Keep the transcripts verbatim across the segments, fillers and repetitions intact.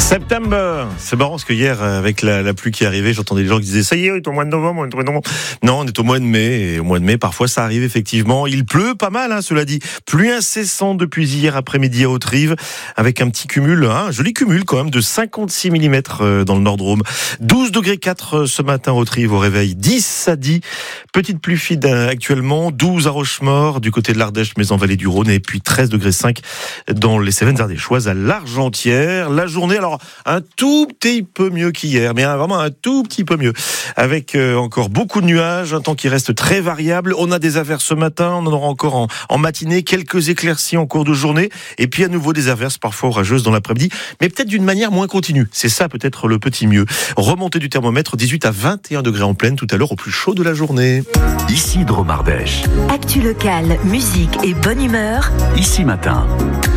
September, c'est marrant parce que hier, avec la, la pluie qui est arrivée, j'entendais des gens qui disaient ça y est, on est au mois de novembre, on est au mois de novembre. Non, on est au mois de mai, et au mois de mai, parfois ça arrive effectivement. Il pleut pas mal, hein, cela dit. Pluie incessante depuis hier après-midi à Haute-Rive, avec un petit cumul, hein, un joli cumul quand même, de cinquante-six millimètres dans le Nord-Drôme. douze degrés quatre ce matin à Haute-Rive au réveil, dix à dix. Petite pluie fine actuellement, douze à Rochemaure, du côté de l'Ardèche, mais en vallée du Rhône, et puis treize degrés cinq dans les Cévennes ardéchoises à l'Argentière. La journée, alors, un tout petit peu mieux qu'hier, mais vraiment un tout petit peu mieux. Avec euh, encore beaucoup de nuages, un temps qui reste très variable. On a des averses ce matin, on en aura encore en, en matinée, quelques éclaircies en cours de journée, et puis à nouveau des averses parfois orageuses dans l'après-midi, mais peut-être d'une manière moins continue. C'est ça peut-être le petit mieux. Remontée du thermomètre, dix-huit à vingt et un degrés en pleine tout à l'heure au plus chaud de la journée. Ici Drôme Ardèche. Actu locale, musique et bonne humeur. Ici Matin.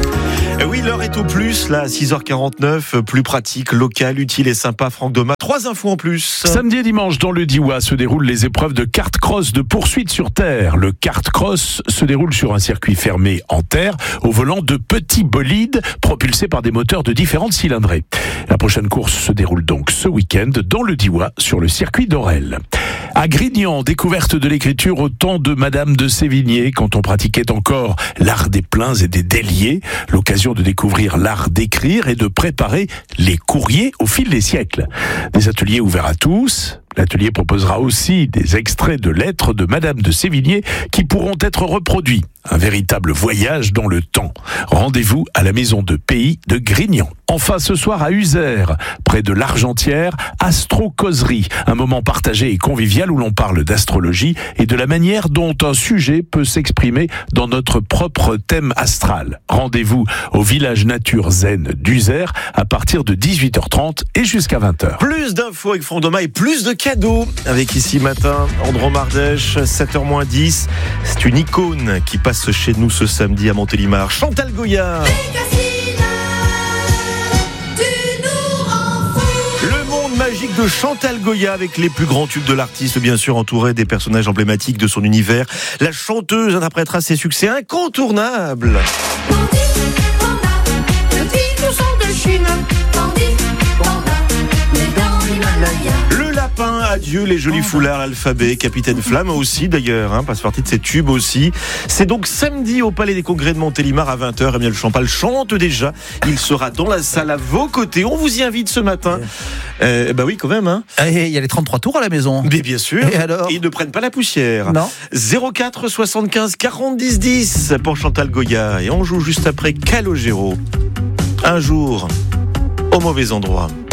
Et oui, l'heure est au plus, là, à six heures quarante-neuf, plus pratique, local, utile et sympa, Franck Domat. Trois infos en plus. Samedi et dimanche, dans le Diois, se déroulent les épreuves de kart-cross de poursuite sur terre. Le kart-cross se déroule sur un circuit fermé en terre, au volant de petits bolides propulsés par des moteurs de différentes cylindrées. La prochaine course se déroule donc ce week-end dans le Diois, sur le circuit d'Orel. À Grignan, découverte de l'écriture au temps de Madame de Sévigné, quand on pratiquait encore l'art des pleins et des déliés. L'occasion de découvrir l'art d'écrire et de préparer les courriers au fil des siècles. Des ateliers ouverts à tous. L'atelier proposera aussi des extraits de lettres de Madame de Sévigné qui pourront être reproduits. Un véritable voyage dans le temps. Rendez-vous à la maison de pays de Grignan. Enfin, ce soir à Uzère, près de l'Argentière, Astro-causerie, un moment partagé et convivial où l'on parle d'astrologie et de la manière dont un sujet peut s'exprimer dans notre propre thème astral. Rendez-vous au village nature zen d'Uzère à partir de dix-huit heures trente et jusqu'à vingt heures. Plus d'infos avec Franck Domat et plus de cadeaux avec Ici Matin, en Drôme Ardèche, sept heures moins dix. C'est une icône qui passe chez nous ce samedi à Montélimar. Chantal Goya. Magique de Chantal Goya avec les plus grands tubes de l'artiste, bien sûr entouré des personnages emblématiques de son univers. La chanteuse interprétera ses succès incontournables. Le lapin, adieu les jolis foulards, l'alphabet, Capitaine Flamme aussi d'ailleurs, hein, passe partie de ces tubes aussi. C'est donc samedi au Palais des Congrès de Montélimar à vingt heures. Emmanuel Champal chante déjà. Il sera dans la salle à vos côtés. On vous y invite ce matin. Euh, bah oui, quand même. Hein. Il y a les trente-trois tours à la maison. Mais bien sûr. Et alors ? Ils ne prennent pas la poussière. Non. zéro quatre soixante-quinze quarante dix dix pour Chantal Goya. Et on joue juste après Calogero. Un jour, au mauvais endroit.